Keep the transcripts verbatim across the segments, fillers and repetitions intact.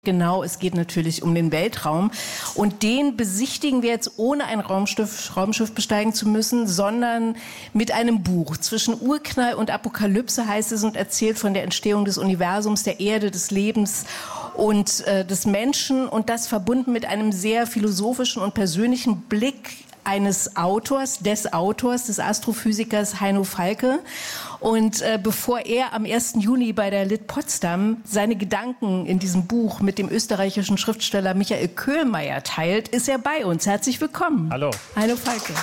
Genau, es geht natürlich um den Weltraum und den besichtigen wir jetzt ohne ein Raumschiff, Raumschiff besteigen zu müssen, sondern mit einem Buch. Zwischen Urknall und Apokalypse heißt es und erzählt von der Entstehung des Universums, der Erde, des Lebens und äh, des Menschen und das verbunden mit einem sehr philosophischen und persönlichen Blick eines Autors, des Autors, des Astrophysikers Heino Falke. Und äh, bevor er am ersten Juni bei der Lit Potsdam seine Gedanken in diesem Buch mit dem österreichischen Schriftsteller Michael Köhlmeier teilt, ist er bei uns. Herzlich willkommen. Hallo. Heino Falke.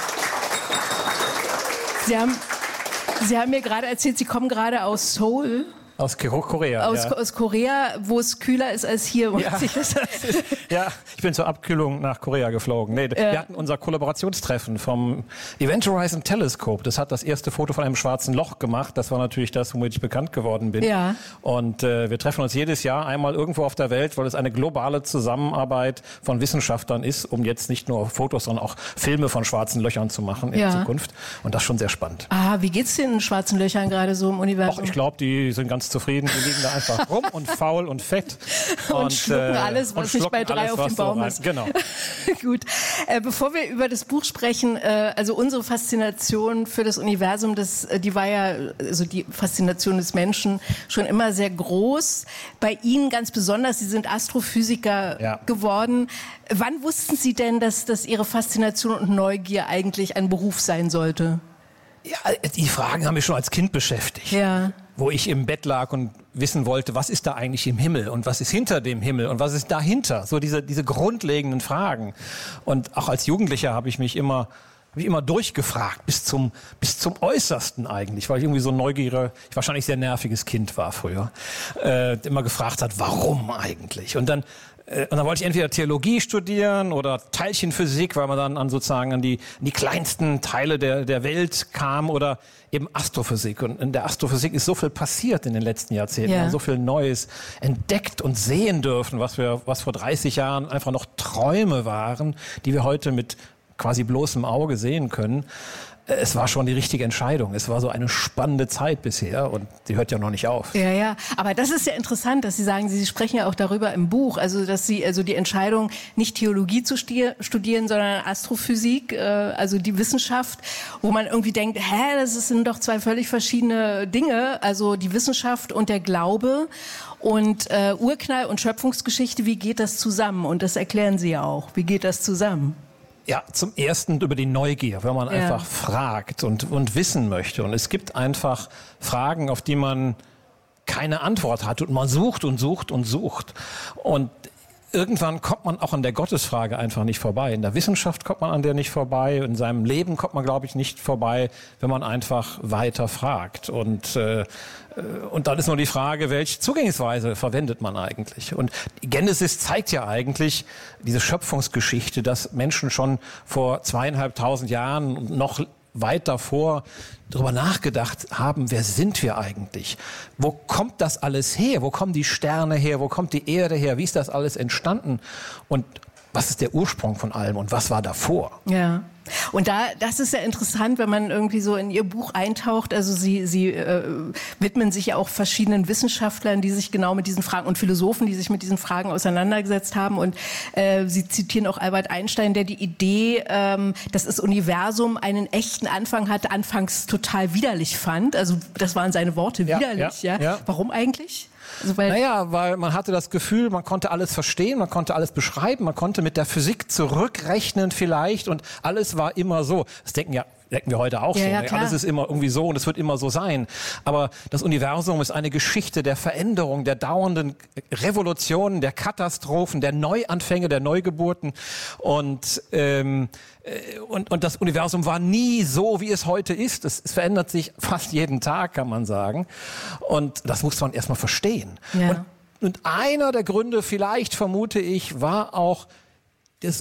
Sie haben, Sie haben mir gerade erzählt, Sie kommen gerade aus Seoul. Aus Korea. Aus, ja. aus Korea, wo es kühler ist als hier. Ja, ich, ist, ja, ich bin zur Abkühlung nach Korea geflogen. Nee, äh. Wir hatten unser Kollaborationstreffen vom Event Horizon Telescope. Das hat das erste Foto von einem schwarzen Loch gemacht. Das war natürlich das, womit ich bekannt geworden bin. Ja. Und äh, wir treffen uns jedes Jahr einmal irgendwo auf der Welt, weil es eine globale Zusammenarbeit von Wissenschaftlern ist, um jetzt nicht nur Fotos, sondern auch Filme von schwarzen Löchern zu machen in ja. Zukunft. Und das ist schon sehr spannend. Ah, wie geht's den schwarzen Löchern gerade so im Universum? Och, ich glaube, die sind ganz zufrieden. Die liegen da einfach rum und faul und fett. Und, und schlucken äh, alles, was nicht bei drei alles, auf dem Baum ist. Genau. Gut. Äh, bevor wir über das Buch sprechen, äh, also unsere Faszination für das Universum, das, die war ja, also die Faszination des Menschen schon immer sehr groß. Bei Ihnen ganz besonders, Sie sind Astrophysiker ja. geworden. Wann wussten Sie denn, dass, dass Ihre Faszination und Neugier eigentlich ein Beruf sein sollte? Ja, die Fragen haben mich schon als Kind beschäftigt. Ja. Wo ich im Bett lag und wissen wollte, was ist da eigentlich im Himmel und was ist hinter dem Himmel und was ist dahinter? So diese, diese grundlegenden Fragen. Und auch als Jugendlicher habe ich mich immer, habe ich immer durchgefragt, bis zum, bis zum Äußersten eigentlich, weil ich irgendwie so ein neugieriger, ich wahrscheinlich sehr nerviges Kind war früher, äh, immer gefragt hat, warum eigentlich? Und dann Und dann wollte ich entweder Theologie studieren oder Teilchenphysik, weil man dann an sozusagen an die, an die kleinsten Teile der, der Welt kam oder eben Astrophysik. Und in der Astrophysik ist so viel passiert in den letzten Jahrzehnten. Ja. Wir haben so viel Neues entdeckt und sehen dürfen, was wir, was vor dreißig Jahren einfach noch Träume waren, die wir heute mit quasi bloßem Auge sehen können. Es war schon die richtige Entscheidung. Es war so eine spannende Zeit bisher und die hört ja noch nicht auf. Ja, ja. Aber das ist ja interessant, dass Sie sagen, Sie sprechen ja auch darüber im Buch, also dass Sie also die Entscheidung, nicht Theologie zu studieren, sondern Astrophysik, äh, also die Wissenschaft, wo man irgendwie denkt, hä, das sind doch zwei völlig verschiedene Dinge, also die Wissenschaft und der Glaube und äh, Urknall und Schöpfungsgeschichte, wie geht das zusammen? Und das erklären Sie ja auch. Wie geht das zusammen? Ja, zum Ersten über die Neugier, wenn man ja. einfach fragt und, und wissen möchte. Und es gibt einfach Fragen, auf die man keine Antwort hat. Und man sucht und sucht und sucht. Und irgendwann kommt man auch an der Gottesfrage einfach nicht vorbei. In der Wissenschaft kommt man an der nicht vorbei. In seinem Leben kommt man, glaube ich, nicht vorbei, wenn man einfach weiter fragt. Und, äh, und dann ist nur die Frage, welche Zugänglichkeitsweise verwendet man eigentlich? Und Genesis zeigt ja eigentlich diese Schöpfungsgeschichte, dass Menschen schon vor zweieinhalbtausend Jahren und noch weit davor darüber nachgedacht haben, wer sind wir eigentlich? Wo kommt das alles her? Wo kommen die Sterne her? Wo kommt die Erde her? Wie ist das alles entstanden? Und was ist der Ursprung von allem und was war davor? Ja. Und da, das ist ja interessant, wenn man irgendwie so in Ihr Buch eintaucht. Also Sie, Sie äh, widmen sich ja auch verschiedenen Wissenschaftlern, die sich genau mit diesen Fragen und Philosophen, die sich mit diesen Fragen auseinandergesetzt haben. Und äh, Sie zitieren auch Albert Einstein, der die Idee, ähm, dass das Universum einen echten Anfang hatte, anfangs total widerlich fand. Also das waren seine Worte, ja, widerlich. Ja, ja, ja. Warum eigentlich? Also weil naja, weil man hatte das Gefühl, man konnte alles verstehen, man konnte alles beschreiben, man konnte mit der Physik zurückrechnen vielleicht und alles war immer so. Das denken ja denken wir heute auch ja, so. Ja, ne? Alles ist immer irgendwie so und es wird immer so sein. Aber das Universum ist eine Geschichte der Veränderung, der dauernden Revolutionen, der Katastrophen, der Neuanfänge, der Neugeburten. Und, ähm, und, und das Universum war nie so, wie es heute ist. Es, es verändert sich fast jeden Tag, kann man sagen. Und das muss man erstmal verstehen. Ja. Und, und einer der Gründe, vielleicht vermute ich, war auch das,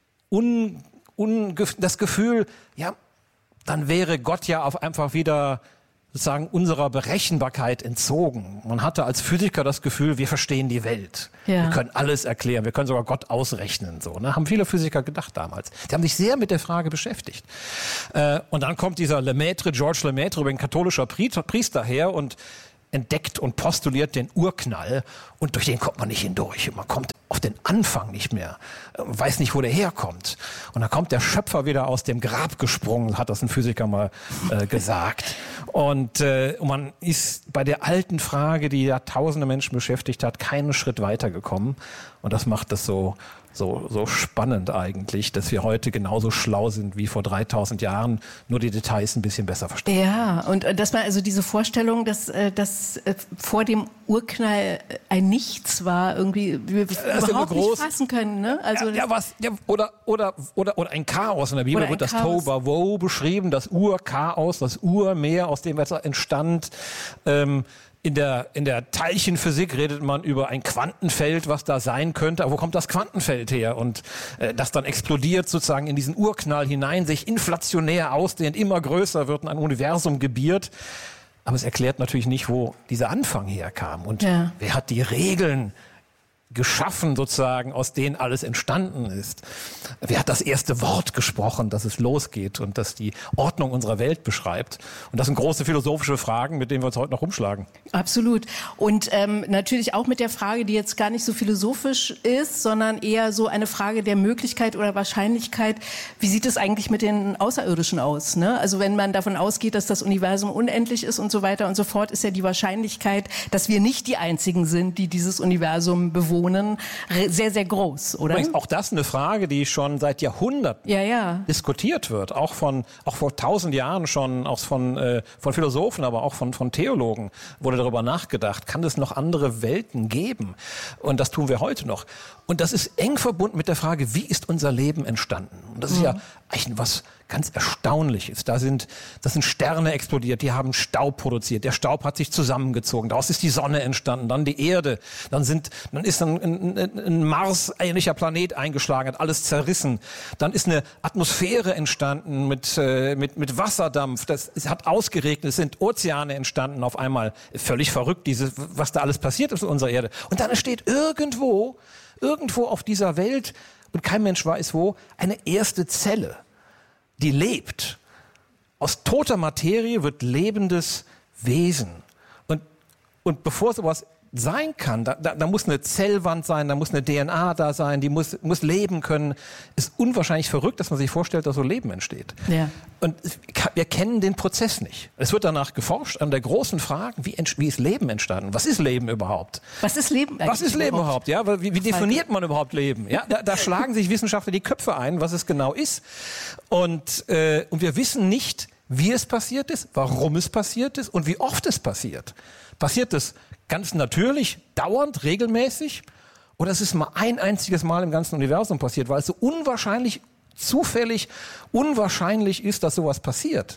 Un, Un, das Gefühl, ja, dann wäre Gott ja auf einfach wieder sozusagen unserer Berechenbarkeit entzogen. Man hatte als Physiker das Gefühl, wir verstehen die Welt. Ja. Wir können alles erklären, wir können sogar Gott ausrechnen. So, ne? Haben viele Physiker gedacht damals. Die haben sich sehr mit der Frage beschäftigt. Äh, und dann kommt dieser Lemaitre, Georges Lemaitre, ein katholischer Priester her und entdeckt und postuliert den Urknall und durch den kommt man nicht hindurch. Man kommt auf den Anfang nicht mehr, weiß nicht, wo der herkommt. Und dann kommt der Schöpfer wieder aus dem Grab gesprungen, hat das ein Physiker mal äh, gesagt. Und äh, man ist bei der alten Frage, die ja tausende Menschen beschäftigt hat, keinen Schritt weitergekommen. Und das macht das so So, so spannend eigentlich, dass wir heute genauso schlau sind wie vor dreitausend Jahren, nur die Details ein bisschen besser verstehen. Ja, und dass man also diese Vorstellung, dass, dass vor dem Urknall ein Nichts war, irgendwie wir das überhaupt nicht fassen können. Ne? Also ja, ja, was, ja, oder, oder, oder, oder ein Chaos. In der Bibel wird das Tohuwabohu beschrieben, das Urchaos, das Urmeer, aus dem Wasser entstand. Ähm, In der, in der Teilchenphysik redet man über ein Quantenfeld, was da sein könnte. Aber wo kommt das Quantenfeld her? Und äh, das dann explodiert sozusagen in diesen Urknall hinein, sich inflationär ausdehnt, immer größer wird und ein Universum gebiert. Aber es erklärt natürlich nicht, wo dieser Anfang herkam. Und ja. wer hat die Regeln geschaffen, sozusagen, aus denen alles entstanden ist? Wer hat das erste Wort gesprochen, dass es losgeht und das die Ordnung unserer Welt beschreibt? Und das sind große philosophische Fragen, mit denen wir uns heute noch rumschlagen. Absolut. Und ähm, natürlich auch mit der Frage, die jetzt gar nicht so philosophisch ist, sondern eher so eine Frage der Möglichkeit oder Wahrscheinlichkeit. Wie sieht es eigentlich mit den Außerirdischen aus? Ne? Also wenn man davon ausgeht, dass das Universum unendlich ist und so weiter und so fort, ist ja die Wahrscheinlichkeit, dass wir nicht die Einzigen sind, die dieses Universum bewohnen, sehr, sehr groß, oder? Übrigens auch das eine Frage, die schon seit Jahrhunderten ja, ja. diskutiert wird. Auch von, auch vor tausend Jahren schon, auch von, äh, von Philosophen, aber auch von, von Theologen wurde darüber nachgedacht. Kann es noch andere Welten geben? Und das tun wir heute noch. Und das ist eng verbunden mit der Frage, wie ist unser Leben entstanden? Und das ist mhm. ja eigentlich was ganz Erstaunliches. Da sind, das sind Sterne explodiert, die haben Staub produziert. Der Staub hat sich zusammengezogen. Daraus ist die Sonne entstanden, dann die Erde. Dann sind, dann ist ein, ein, ein Mars-ähnlicher Planet eingeschlagen, hat alles zerrissen. Dann ist eine Atmosphäre entstanden mit, äh, mit, mit Wasserdampf. Das, es hat ausgeregnet, es sind Ozeane entstanden auf einmal. Völlig verrückt, diese, was da alles passiert ist in unserer Erde. Und dann entsteht irgendwo, irgendwo auf dieser Welt, und kein Mensch weiß wo, eine erste Zelle, die lebt. Aus toter Materie wird lebendes Wesen. Und, und bevor sowas sein kann, da, da, da muss eine Zellwand sein, da muss eine D N A da sein, die muss, muss leben können. Ist unwahrscheinlich verrückt, dass man sich vorstellt, dass so Leben entsteht. Ja. Und wir kennen den Prozess nicht. Es wird danach geforscht an der großen Frage, wie, wie ist Leben entstanden? Was ist Leben überhaupt? Was ist Leben eigentlich Was ist Leben überhaupt? Ja, wie, wie definiert man überhaupt Leben? Ja, da, da schlagen sich Wissenschaftler die Köpfe ein, was es genau ist. Und, äh, und wir wissen nicht, wie es passiert ist, warum es passiert ist und wie oft es passiert. Passiert es ganz natürlich, dauernd, regelmäßig? Oder es ist mal ein einziges Mal im ganzen Universum passiert, weil es so unwahrscheinlich, zufällig, unwahrscheinlich ist, dass sowas passiert.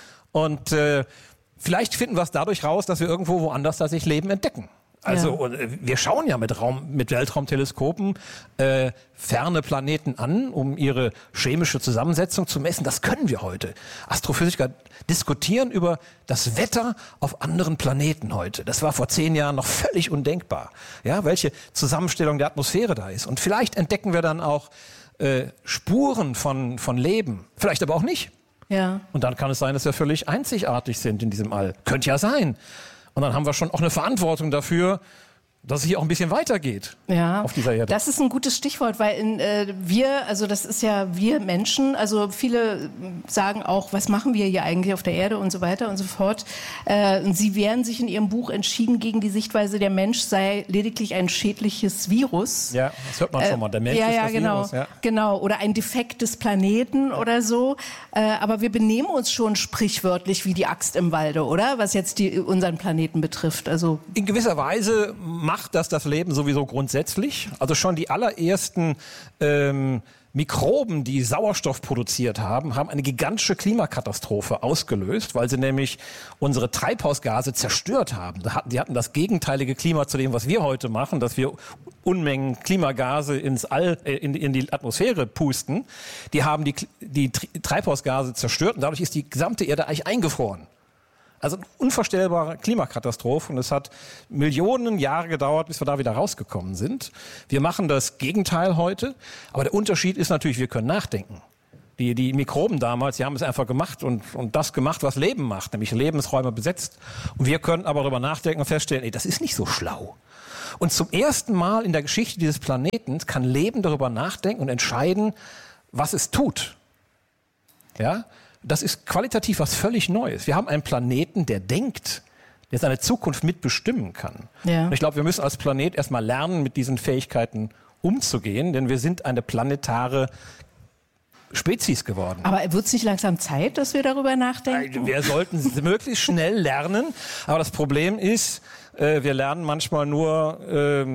Und äh, vielleicht finden wir es dadurch raus, dass wir irgendwo woanders tatsächlich Leben entdecken. Also ja. wir schauen ja mit Raum, mit Weltraumteleskopen äh, ferne Planeten an, um ihre chemische Zusammensetzung zu messen. Das können wir heute. Astrophysiker diskutieren über das Wetter auf anderen Planeten heute. Das war vor zehn Jahren noch völlig undenkbar. Ja, welche Zusammenstellung der Atmosphäre da ist. Und vielleicht entdecken wir dann auch äh, Spuren von von Leben. Vielleicht aber auch nicht. Ja. Und dann kann es sein, dass wir völlig einzigartig sind in diesem All. Könnte ja sein. Und dann haben wir schon auch eine Verantwortung dafür, dass es hier auch ein bisschen weitergeht ja, auf dieser Erde. Das ist ein gutes Stichwort, weil in, äh, wir, also das ist ja wir Menschen, also viele sagen auch, was machen wir hier eigentlich auf der Erde und so weiter und so fort. Äh, und sie wehren sich in ihrem Buch entschieden gegen die Sichtweise, der Mensch sei lediglich ein schädliches Virus. Ja, das hört man schon mal, der Mensch äh, ja, ist ja, das genau, Virus. Ja, genau, oder ein Defekt des Planeten ja. oder so. Äh, aber wir benehmen uns schon sprichwörtlich wie die Axt im Walde, oder? Was jetzt die, unseren Planeten betrifft. Also in gewisser Weise macht das das Leben sowieso grundsätzlich. Also schon die allerersten ähm, Mikroben, die Sauerstoff produziert haben, haben eine gigantische Klimakatastrophe ausgelöst, weil sie nämlich unsere Treibhausgase zerstört haben. Die hatten das gegenteilige Klima zu dem, was wir heute machen, dass wir Unmengen Klimagase ins All, äh, in, in die Atmosphäre pusten. Die haben die, die Treibhausgase zerstört und dadurch ist die gesamte Erde eigentlich eingefroren. Also eine unvorstellbare Klimakatastrophe und es hat Millionen Jahre gedauert, bis wir da wieder rausgekommen sind. Wir machen das Gegenteil heute, aber der Unterschied ist natürlich, wir können nachdenken. Die, die Mikroben damals, die haben es einfach gemacht und, und das gemacht, was Leben macht, nämlich Lebensräume besetzt. Und wir können aber darüber nachdenken und feststellen, ey, das ist nicht so schlau. Und zum ersten Mal in der Geschichte dieses Planeten kann Leben darüber nachdenken und entscheiden, was es tut. Ja? Das ist qualitativ was völlig Neues. Wir haben einen Planeten, der denkt, der seine Zukunft mitbestimmen kann. Ja. Und ich glaube, wir müssen als Planet erstmal lernen, mit diesen Fähigkeiten umzugehen, denn wir sind eine planetare Spezies geworden. Aber wird es nicht langsam Zeit, dass wir darüber nachdenken? Wir sollten möglichst schnell lernen. Aber das Problem ist, äh, wir lernen manchmal nur äh,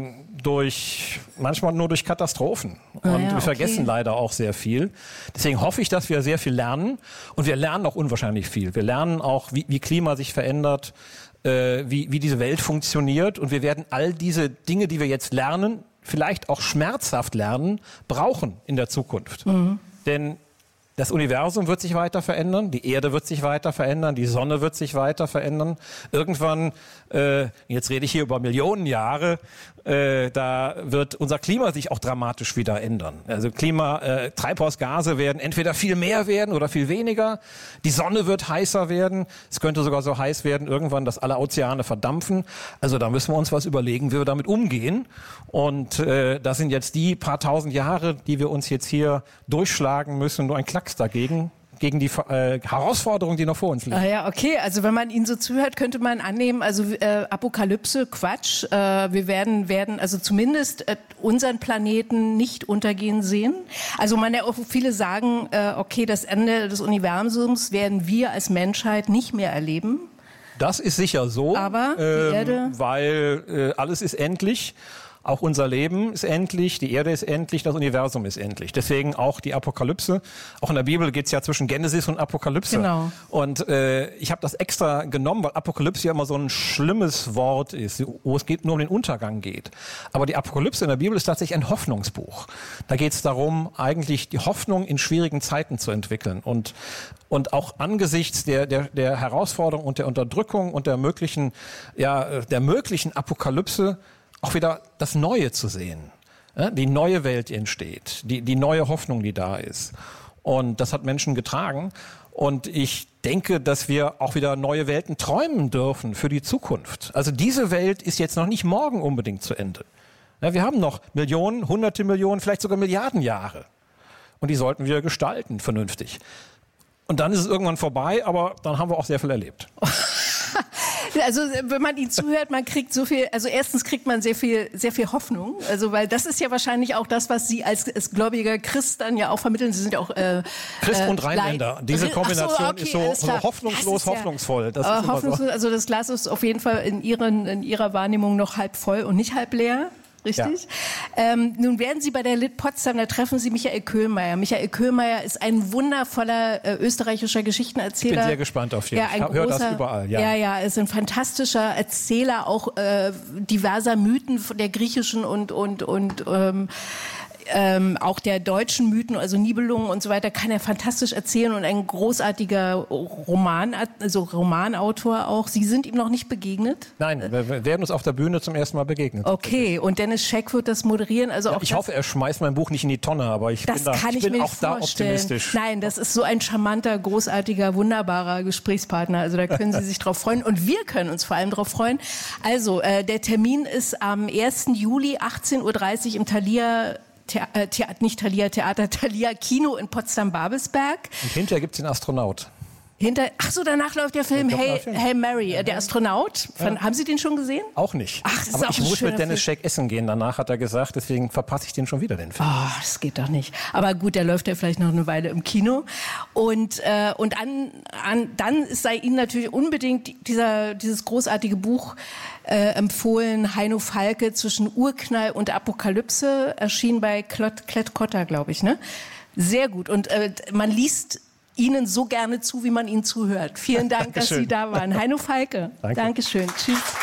durch, manchmal nur durch Katastrophen. Und ah ja, wir vergessen okay. leider auch sehr viel. Deswegen hoffe ich, dass wir sehr viel lernen. Und wir lernen auch unwahrscheinlich viel. Wir lernen auch, wie, wie Klima sich verändert, äh, wie, wie diese Welt funktioniert. Und wir werden all diese Dinge, die wir jetzt lernen, vielleicht auch schmerzhaft lernen, brauchen in der Zukunft. Mhm. Denn das Universum wird sich weiter verändern, die Erde wird sich weiter verändern, die Sonne wird sich weiter verändern. Irgendwann, äh, jetzt rede ich hier über Millionen Jahre, äh, da wird unser Klima sich auch dramatisch wieder ändern. Also Klima, äh, Treibhausgase werden entweder viel mehr werden oder viel weniger. Die Sonne wird heißer werden. Es könnte sogar so heiß werden irgendwann, dass alle Ozeane verdampfen. Also da müssen wir uns was überlegen, wie wir damit umgehen. Und äh, das sind jetzt die paar tausend Jahre, die wir uns jetzt hier durchschlagen müssen. Nur ein Klacks dagegen. gegen die äh, Herausforderungen, die noch vor uns liegen. Ah ja, okay. Also wenn man Ihnen so zuhört, könnte man annehmen, also äh, Apokalypse, Quatsch. Äh, wir werden, werden also zumindest äh, unseren Planeten nicht untergehen sehen. Also man ja auch viele sagen, äh, okay, das Ende des Universums werden wir als Menschheit nicht mehr erleben. Das ist sicher so, aber die ähm, Erde, weil äh, alles ist endlich. Auch unser Leben ist endlich, die Erde ist endlich, das Universum ist endlich. Deswegen auch die Apokalypse. Auch in der Bibel geht es ja zwischen Genesis und Apokalypse. Genau. Und äh, ich habe das extra genommen, weil Apokalypse ja immer so ein schlimmes Wort ist, wo es geht, nur um den Untergang geht. Aber die Apokalypse in der Bibel ist tatsächlich ein Hoffnungsbuch. Da geht es darum, eigentlich die Hoffnung in schwierigen Zeiten zu entwickeln. Und Und auch angesichts der, der, der Herausforderung und der Unterdrückung und der möglichen, ja, der möglichen Apokalypse auch wieder das Neue zu sehen. Ja, die neue Welt entsteht, die, die neue Hoffnung, die da ist. Und das hat Menschen getragen. Und ich denke, dass wir auch wieder neue Welten träumen dürfen für die Zukunft. Also diese Welt ist jetzt noch nicht morgen unbedingt zu Ende. Ja, wir haben noch Millionen, hunderte Millionen, vielleicht sogar Milliarden Jahre. Und die sollten wir gestalten, vernünftig. Und dann ist es irgendwann vorbei, aber dann haben wir auch sehr viel erlebt. Also wenn man ihnen zuhört, man kriegt so viel, also erstens kriegt man sehr viel, sehr viel Hoffnung, also weil das ist ja wahrscheinlich auch das, was Sie als, als gläubiger Christ dann ja auch vermitteln. Sie sind ja auch äh, Christ und Rheinländer. Diese Kombination so, okay, ist so, so hoffnungslos, das hoffnungsvoll. Das ja, ist hoffnungslos so. Also das Glas ist auf jeden Fall in, ihren, in Ihrer Wahrnehmung noch halb voll und nicht halb leer. Richtig? Ja. Ähm, nun werden Sie bei der Lit Potsdam, da treffen Sie Michael Köhlmeier. Michael Köhlmeier ist ein wundervoller äh, österreichischer Geschichtenerzähler. Ich bin sehr gespannt auf ihn. Ja, ich höre das überall. Ja, ja, ja, ist ein fantastischer Erzähler auch äh, diverser Mythen von der griechischen und und und ähm, Ähm, auch der deutschen Mythen, also Nibelungen und so weiter, kann er fantastisch erzählen und ein großartiger Roman, also Romanautor auch. Sie sind ihm noch nicht begegnet? Nein, wir werden uns auf der Bühne zum ersten Mal begegnen. Okay, und Dennis Scheck wird das moderieren. Also ja, auch ich das, hoffe, er schmeißt mein Buch nicht in die Tonne, aber ich bin, da, kann ich ich bin mir auch da vorstellen. optimistisch. Nein, das ist so ein charmanter, großartiger, wunderbarer Gesprächspartner. Also da können Sie sich drauf freuen und wir können uns vor allem drauf freuen. Also äh, der Termin ist am ersten Juli, achtzehn Uhr dreißig im Thalia Thea- Thea- nicht Thalia Theater, Thalia Kino in Potsdam-Babelsberg. Und hinterher gibt es den Astronaut. Hinter, ach so, danach läuft der Film Hey, hey Mary, ja, der Astronaut. Von, ja. Haben Sie den schon gesehen? Auch nicht. Ach, das ist Aber auch ich ein muss mit Dennis Film. Scheck essen gehen, danach hat er gesagt, deswegen verpasse ich den schon wieder, den Film. Oh, das geht doch nicht. Aber gut, der läuft ja vielleicht noch eine Weile im Kino. Und, äh, und an, an, dann sei Ihnen natürlich unbedingt dieser, dieses großartige Buch äh, empfohlen, Heino Falke, zwischen Urknall und Apokalypse, erschien bei Klett-Cotta, glaube ich, ne? Sehr gut. Und äh, man liest Ihnen so gerne zu, wie man Ihnen zuhört. Vielen Dank, Dankeschön. dass Sie da waren. Heino Falke. Danke. Dankeschön. Tschüss.